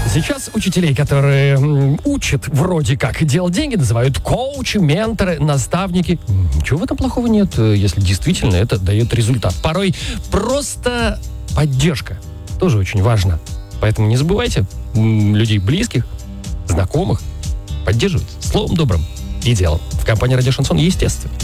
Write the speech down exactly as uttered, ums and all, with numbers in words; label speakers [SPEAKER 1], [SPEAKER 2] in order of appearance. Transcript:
[SPEAKER 1] Сейчас учителей, которые м, учат вроде как делать деньги, называют коучи, менторы, наставники. Ничего в этом плохого нет, если действительно это дает результат. Порой просто поддержка тоже очень важна. Поэтому не забывайте м, людей близких, знакомых поддерживать словом добрым и делом. В компании «Радио Шансон», естественно.